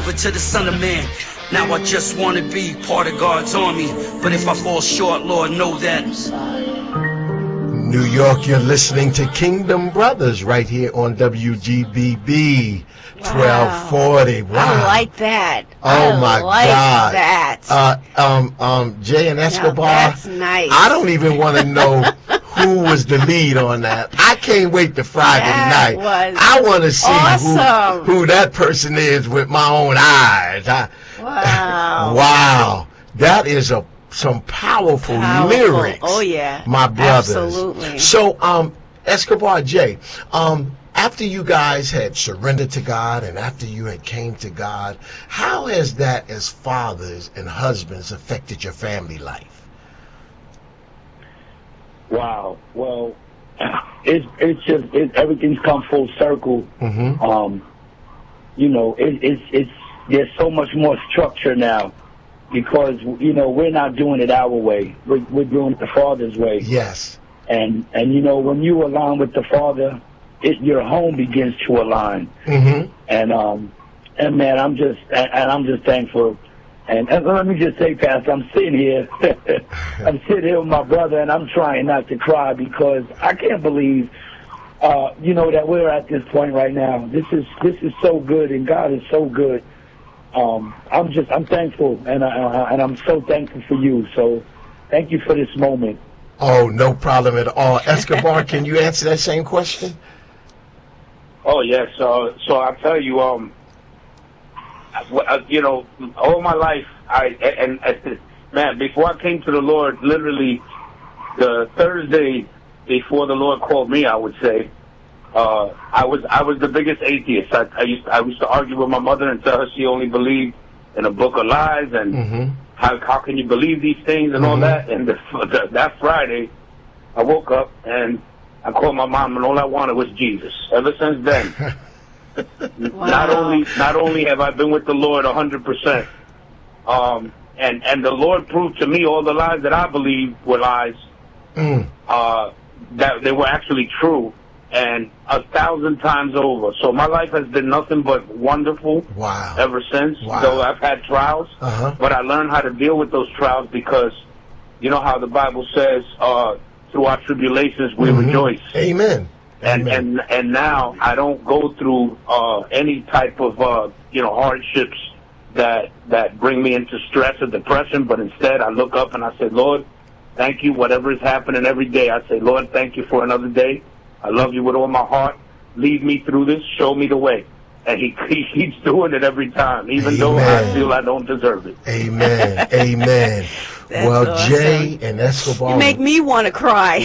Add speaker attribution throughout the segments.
Speaker 1: over to the Son of Man. Now I just want to be part of God's army. But if I fall short, Lord, know that.
Speaker 2: New York, you're listening to Kingdom Brothers right here on WGBB 1240. Wow.
Speaker 3: I like that.
Speaker 2: Oh my God.
Speaker 3: That.
Speaker 2: Jay and Escobar.
Speaker 3: Now that's nice.
Speaker 2: I don't even want to know who was the lead on that. I can't wait to Friday night. I want to see who that person is with my own eyes.
Speaker 3: Wow.
Speaker 2: Wow. That is some powerful lyrics.
Speaker 3: Oh yeah.
Speaker 2: My brothers.
Speaker 3: Absolutely.
Speaker 2: So, Escobar, Jay, after you guys had surrendered to God and after you had came to God, how has that as fathers and husbands affected your family life?
Speaker 4: Wow. Well, it's just everything's come full circle.
Speaker 2: Mm-hmm.
Speaker 4: It's there's so much more structure now because we're not doing it our way. We're doing it the Father's way.
Speaker 2: Yes.
Speaker 4: And when you align with the Father, your home begins to align.
Speaker 2: Mm-hmm.
Speaker 4: And man, I'm just thankful. And let me just say, Pastor, I'm sitting here with my brother, and I'm trying not to cry because I can't believe, that we're at this point right now. This is so good, and God is so good. I'm thankful, and I'm so thankful for you. So, thank you for this moment.
Speaker 2: Oh, no problem at all. Escobar, can you answer that same question?
Speaker 5: Oh yes. So I'll tell you, all my life, man, before I came to the Lord, literally the Thursday before the Lord called me, I would say, I was the biggest atheist. I used to argue with my mother and tell her she only believed in a book of lies and
Speaker 2: mm-hmm.
Speaker 5: how can you believe these things and all that. And that Friday, I woke up and I called my mom, and all I wanted was Jesus. Ever since then.
Speaker 3: Wow.
Speaker 5: Not only have I been with the Lord 100%, and the Lord proved to me all the lies that I believed were lies, that they were actually true, and 1,000 times over. So my life has been nothing but wonderful.
Speaker 2: Wow.
Speaker 5: Ever since.
Speaker 2: Wow.
Speaker 5: Though I've had trials,
Speaker 2: uh-huh.
Speaker 5: but I learned how to deal with those trials because you know how the Bible says, through our tribulations we
Speaker 2: mm-hmm.
Speaker 5: rejoice.
Speaker 2: Amen.
Speaker 5: And now I don't go through any type of hardships that bring me into stress or depression, but instead I look up and I say, Lord, thank you. Whatever is happening every day, I say, Lord, thank you for another day. I love you with all my heart. Lead me through this. Show me the way. And he keeps doing it every time, even
Speaker 2: Amen.
Speaker 5: though I feel I don't deserve it.
Speaker 2: Amen. Amen. Well,
Speaker 3: awesome.
Speaker 2: Jay and Escobar,
Speaker 3: you make me want to cry.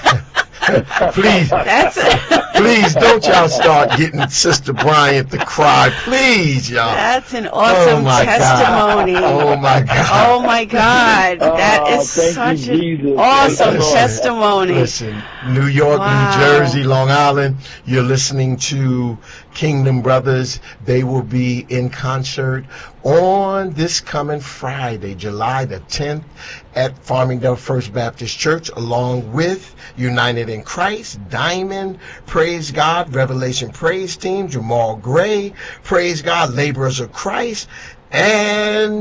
Speaker 2: Please, please don't y'all start getting Sister Bryant to cry, please, y'all.
Speaker 3: That's an awesome testimony.
Speaker 2: Oh my God!
Speaker 3: Oh my God! That is such an awesome testimony.
Speaker 2: Listen, New York,
Speaker 3: wow.
Speaker 2: New Jersey, Long Island. You're listening to Kingdom Brothers. They will be in concert on this coming Friday, July the 10th, at Farmingdale First Baptist Church, along with United in Christ, Diamond, Praise God, Revelation Praise Team, Jamal Gray, Praise God, Laborers of Christ, and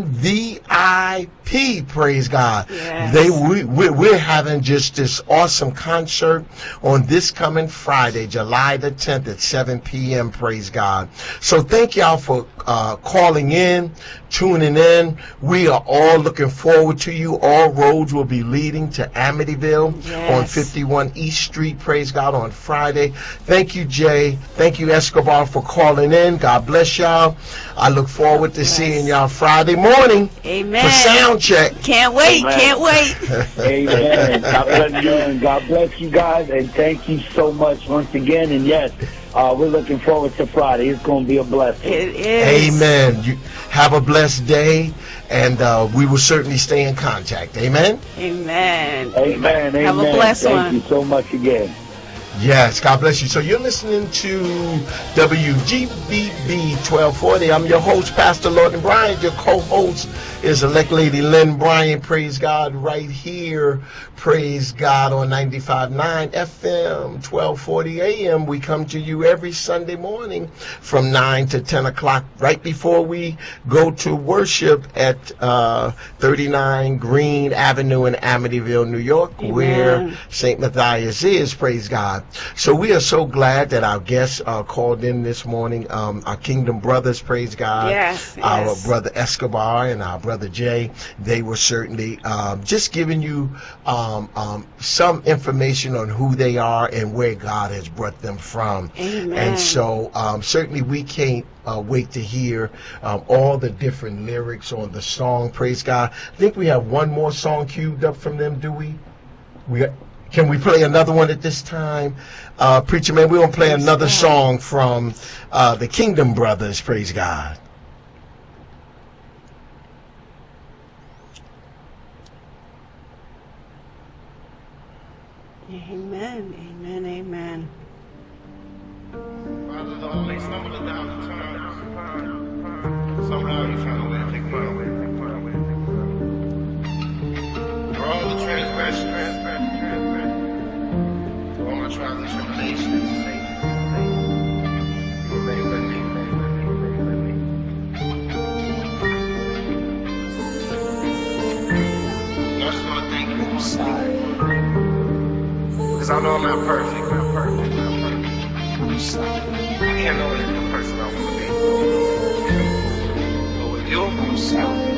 Speaker 2: VIP, praise God.
Speaker 3: Yes.
Speaker 2: We're having just this awesome concert on this coming Friday, July the 10th at 7 p.m., praise God. So thank y'all for calling in, tuning in. We are all looking forward to you. All roads will be leading to Amityville on 51 East Street, praise God, on Friday. Thank you, Jay. Thank you, Escobar, for calling in. God bless y'all. I look forward to seeing y'all Friday morning.
Speaker 3: Amen.
Speaker 2: For sound check.
Speaker 3: Can't wait.
Speaker 5: Amen.
Speaker 3: Can't wait.
Speaker 4: Amen. God bless you, and God bless you guys, and thank you so much once again. And yes, we're looking forward to Friday. It's going to be a blessing.
Speaker 3: It is.
Speaker 2: Amen. You have a blessed day, and we will certainly stay in contact. Amen.
Speaker 4: Amen.
Speaker 3: Amen.
Speaker 4: Amen.
Speaker 3: Have a blessed one.
Speaker 4: Thank you so much again.
Speaker 2: Yes, God bless you. So you're listening to WGBB 1240. I'm your host, Pastor Lord and Bryant, your co-host, is elect Lady Lynn Bryant, praise God, right here, praise God, on 95.9 FM, 1240 AM. We come to you every Sunday morning from 9 to 10 o'clock, right before we go to worship at 39 Green Avenue in Amityville, New York, Amen. Where St. Matthias is, praise God. So we are so glad that our guests called in this morning, our Kingdom Brothers, praise God,
Speaker 3: yes.
Speaker 2: Our brother Escobar and our brother Jay. They were certainly just giving you some information on who they are and where God has brought them from.
Speaker 3: Amen.
Speaker 2: And so certainly we can't wait to hear all the different lyrics on the song, praise God. I think we have one more song queued up from them, do we? Can we play another one at this time? Preacher man, we're going to play another song from the Kingdom Brothers, praise God.
Speaker 3: Amen, amen, amen.
Speaker 6: Father, the only stumbled down the time. Somehow you found a way to take my way. For all the transgressions, for all my trials and tribulations, you remain with me. I just want to thank you for my side. Because I know I'm not perfect. I can't know any the person I want to be. But with you, I'm sorry.